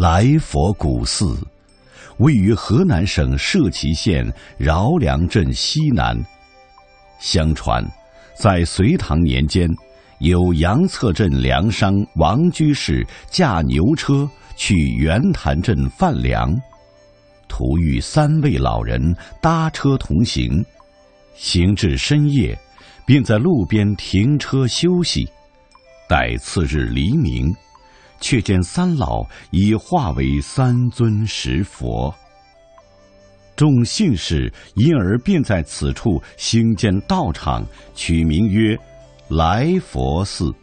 来佛古寺位于河南省社旗县饶梁镇西南。相传，在隋唐年间，有杨策镇粮商王居士驾牛车去袁潭镇贩粮，途遇3位老人搭车同行，行至深夜，便在路边停车休息。待次日黎明，却见3老已化为3尊石佛。众信士因而便在此处兴建道场，取名曰来佛寺。